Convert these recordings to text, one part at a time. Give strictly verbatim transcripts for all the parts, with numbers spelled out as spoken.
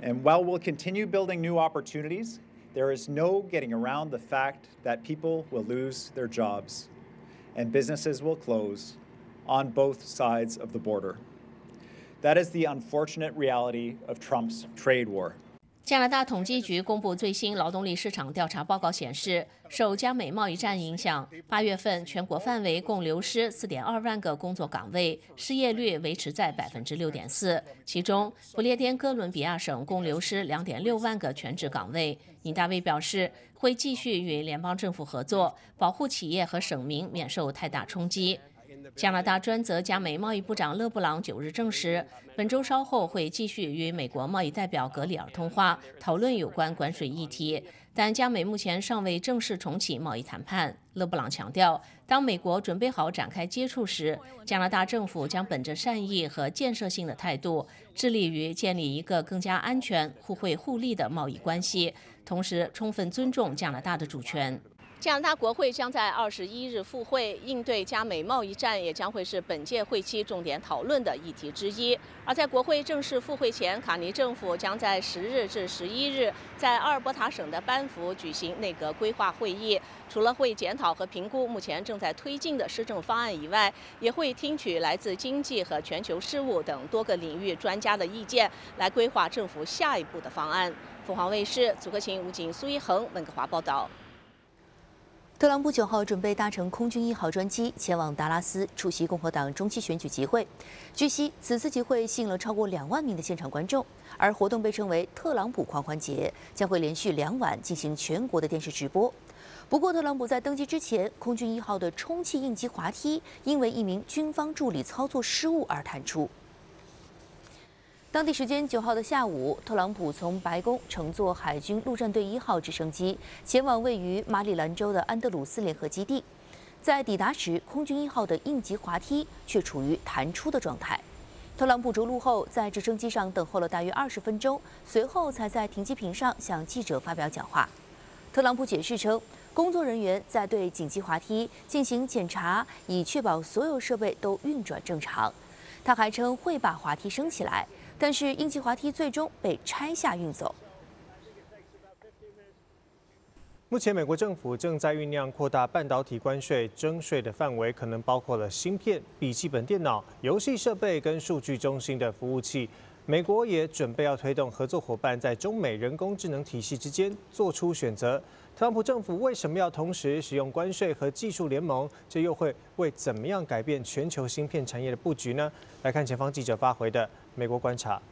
And while we'll continue building new opportunities, there is no getting around the fact that people will lose their jobs and businesses will close on both sides of the border. That is the unfortunate reality of Trump's trade war. 加拿大统计局公布最新劳动力市场调查报告显示，受加美贸易战影响，八月份全国范围共流失 四点二万个工作岗位，失业率维持在 百分之六点四。其中，不列颠哥伦比亚省共流失 两点六万个全职岗位。尹大卫表示，会继续与联邦政府合作，保护企业和省民免受太大冲击。加拿大专责加美贸易部长勒布朗九日证实，本周稍后会继续与美国贸易代表格里尔通话，讨论有关关税议题。但加美目前尚未正式重启贸易谈判。勒布朗强调，当美国准备好展开接触时，加拿大政府将本着善意和建设性的态度，致力于建立一个更加安全、互惠互利的贸易关系，同时充分尊重加拿大的主权。加拿大国会将在二十一日复会，应对加美贸易战也将会是本届会期重点讨论的议题之一。而在国会正式复会前，卡尼政府将在十日至十一日在阿尔伯塔省的班夫举行内阁规划会议。除了会检讨和评估目前正在推进的施政方案以外，也会听取来自经济和全球事务等多个领域专家的意见，来规划政府下一步的方案。凤凰卫视祖克勤、吴景、苏一恒温哥华报道。 特朗普九号准备搭乘空军一号专机前往达拉斯出席共和党中期选举集会。据悉，此次集会吸引了超过两万名的现场观众，而活动被称为“特朗普狂欢节”，将会连续两晚进行全国的电视直播。不过，特朗普在登机之前，空军一号的充气应急滑梯因为一名军方助理操作失误而弹出。当地时间九号的下午，特朗普从白宫乘坐海军陆战队一号直升机前往位于马里兰州的安德鲁斯联合基地。在抵达时，空军一号的应急滑梯却处于弹出的状态。特朗普着陆后，在直升机上等候了大约二十分钟，随后才在停机坪上向记者发表讲话。特朗普解释称，工作人员在对紧急滑梯进行检查，以确保所有设备都运转正常。他还称会把滑梯升起来。但是应急滑梯最终被拆下运走。 目前，美国政府正在酝酿扩大半导体关税征税的范围，可能包括了芯片、笔记本电脑、游戏设备跟数据中心的服务器。美国也准备要推动合作伙伴在中美人工智能体系之间做出选择。特朗普政府为什么要同时使用关税和技术联盟？这又会为怎么样改变全球芯片产业的布局呢？来看前方记者发回的美国观察。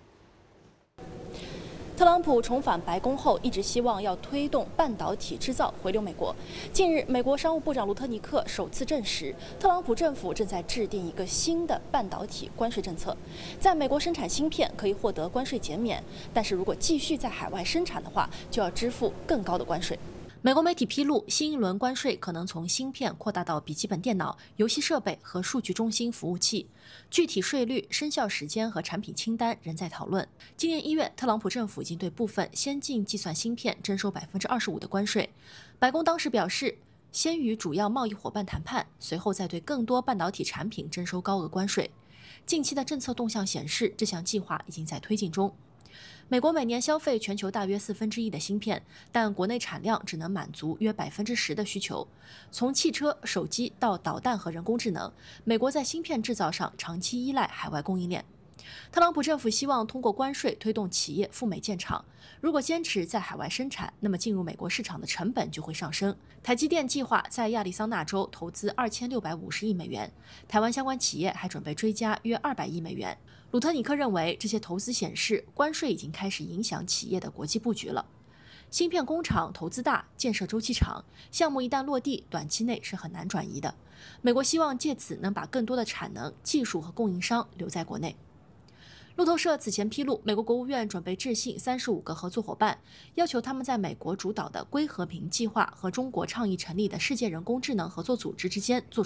特朗普重返白宫后，一直希望要推动半导体制造回流美国。近日，美国商务部长卢特尼克首次证实，特朗普政府正在制定一个新的半导体关税政策。在美国生产芯片可以获得关税减免，但是如果继续在海外生产的话，就要支付更高的关税。美国媒体披露，新一轮关税可能从芯片扩大到笔记本电脑、游戏设备和数据中心服务器。具体税率、生效时间和产品清单仍在讨论。今年一月，特朗普政府已经对部分先进计算芯片征收百分之二十五的关税。白宫当时表示，先与主要贸易伙伴谈判，随后再对更多半导体产品征收高额关税。近期的政策动向显示，这项计划已经在推进中。美国每年消费全球大约四分之一的芯片，但国内产量只能满足约百分之十的需求。从汽车、手机到导弹和人工智能，美国在芯片制造上长期依赖海外供应链。特朗普政府希望通过关税推动企业赴美建厂。如果坚持在海外生产，那么进入美国市场的成本就会上升。台积电计划在亚利桑那州投资二千六百五十亿美元，台湾相关企业还准备追加约二百亿美元。鲁特尼克认为，这些投资显示关税已经开始影响企业的国际布局了。芯片工厂投资大，建设周期长，项目一旦落地，短期内是很难转移的。美国希望借此能把更多的产能、技术和供应商留在国内。路透社此前披露，美国国务院准备致信三十五个合作伙伴，要求他们在美国主导的“硅和平计划”和中国倡议成立的世界人工智能合作组织之间做出